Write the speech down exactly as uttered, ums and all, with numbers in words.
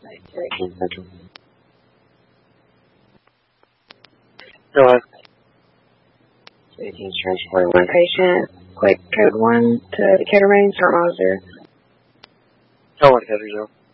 Go ahead. Eighteen's transporting one patient. Quick code one to Decatur, Maine, start Mazda. Go on, Decatur, zero.